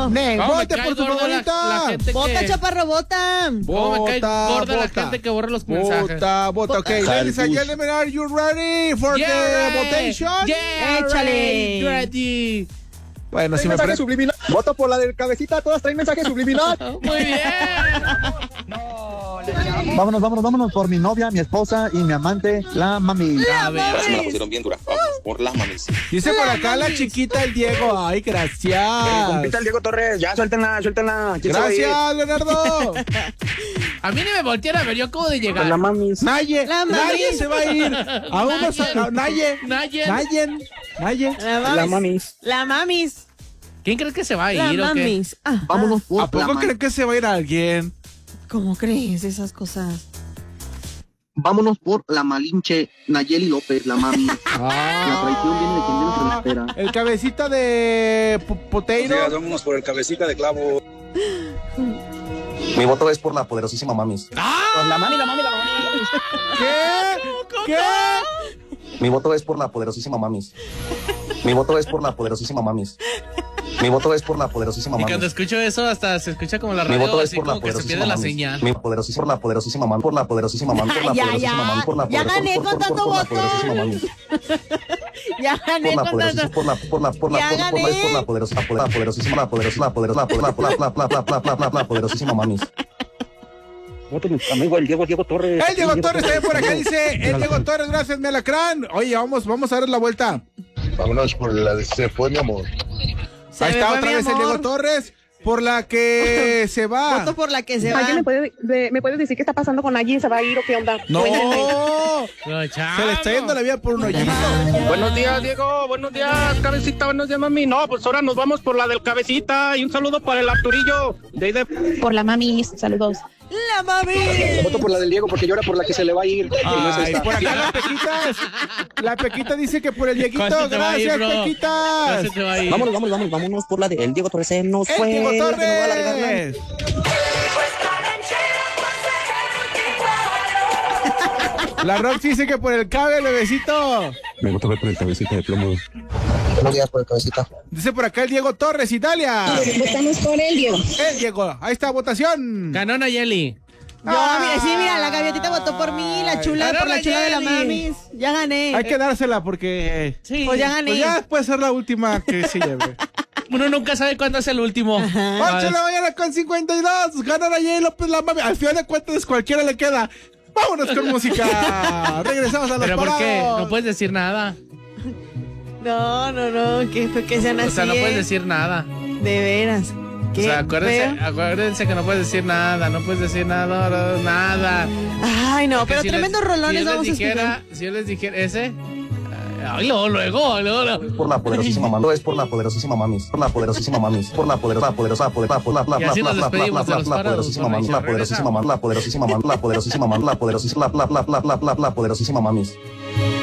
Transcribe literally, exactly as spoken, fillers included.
Ne, ¿Cómo me vote cae por tu gorda la- favorita. la gente Vota, que- chaparro, vota. ¿Cómo me cae Vota, gorda la vota. gente que borra los mensajes? Vota, vota. Ok, ladies and gentlemen, are you ready for Yeah, the votation? Yeah, Échale. ready, ready. Bueno, si me mensaje pre- subliminal. Voto por la del cabecita, todas traen mensaje subliminal. Muy bien. Vámonos, vámonos, vámonos por mi novia, mi esposa y mi amante, la mami. A ver. Se me la pusieron bien dura. Vamos, por las mamis. Dice por acá la chiquita el Diego. Ay, gracias. Compita el Diego Torres, ya suéltenla, suéltenla. ¿Quién se va a ir? Gracias, Leonardo. A mí ni me voltean a ver, yo acabo de llegar. Pues la mamis. Naye, La mami. nadie se va a ir. Aún no sa- a- Naye, Naye. Naye, Naye. La mamis. La mamis. La mamis. ¿Quién crees que se va a La ir o qué? mamis. Ah, Vámonos por ¿A la poco mami. creen que se va a ir alguien? ¿Cómo crees esas cosas? Vámonos por la Malinche, Nayeli López, la mami. La traición viene de quien menos se lo espera. El cabecita de po- Potato. vámonos por el cabecita de clavo. Mi voto es por la poderosísima mamis. Pues la mami, la mami, la mami. ¿Qué? ¿Qué? Mi voto es por la poderosísima mamis. Mi voto es por la poderosísima mamis. Mi voto es por la poderosísima Y cuando mamis. escucho eso, hasta se escucha como la Mi radio, voto es así por la como que se poderosísima pierde la mamis. señal. Mi poderosísima, por la poderosísima mamis. Por la poderosísima mamis. Por la Ya, poderosísima ya. mamis. Por la Ya poder- gané por- con por- tanto por la voto. poderosísima mamis. Ya gané Por la con poderosísima, tanto. por la, por la, por la, Ya por la, por la, gané. por la poderosísima, por la poderosísima, la poderosísima, la poderosísima, la poderosíma, la, la, la, la, la, la, la, la poderosísima mamis. Voto mi amigo, el Diego, Diego Torres. El Diego Torres está por acá, dice. El Diego Torres, gracias, mi alacrán. Oye, vamos, vamos a dar la vuelta. Vámonos por la de Se Fue Mi Amor. Se Ahí me está fue otra mi vez el amor. Diego Torres, por la que se va. Voto por la que se va. ¿Alguien me puede, de- me puede decir qué está pasando con allí? ¿Se va a ir o qué onda? No, Cuéntenme. No, se le está yendo la vida por un hoyito. Buenos días, Diego. Buenos días, cabecita. Buenos días, mami. No, pues ahora nos vamos por la del cabecita. Y un saludo para el Arturillo. De ahí de... Por la mamis, saludos. La mami. Voto por la del Diego porque llora por la que se le va a ir. Y no es Ay, esta. por acá las pequitas. La pequita dice que por el Dieguito. ¿Cuándo se va a ir, Gracias, bro? pequitas. ¿Cuándo se te va a ir? Vámonos, vámonos, vámonos, vámonos por la del Diego Torres. Se nos El fue. Diego se nos va a largar, ¿no? Torres. La Rox dice que por el cabe, bebecito. Me voy a ver por el cabecita de plomo. Buenos días por el cabecita. Dice por acá el Diego Torres, Italia. Votamos por el Diego. El Diego, ahí está votación. Ganó Nayeli. Yo, mira, sí, mira, la gaviotita votó por mí, la chula Ganó por la chula de la Nayeli. mamis. Ya gané. Hay que dársela porque Sí. Pues ya gané. pues ya puede ser la última que se lleve. Uno nunca sabe cuándo es el último. ocho de la mañana con cincuenta y dos. Gana Nayeli López la mami. Al final de cuentas cualquiera le queda. Vámonos con música. Regresamos a los ¿Pero por qué? parados. No puedes decir nada. No, no, no, que, que sean así. O sea, no ¿eh? puedes decir nada. De veras. O ¿Qué? sea, acuérdense, feo? acuérdense que no puedes decir nada, no puedes decir nada, no, nada. Ay, no, Porque pero si tremendos les- rolones si yo vamos les a dijera, escuchar. Si yo les dijera ese, ay, luego, luego, luego, luego. Por la poderosísima mamis. Es por la poderosísima mamis. Por la poderosísima mamis. Por la poderosa, poderosa, poderosa, por la, la, Y la, así la, nos la, la, despedimos de la, los la parados, poderosísima con mamis. La Rachel. poderosísima mamis. La poderosísima mamis. La poderosísima mamis. La poderosísima, la, la, la, la, la, la, la poderosísima mamis.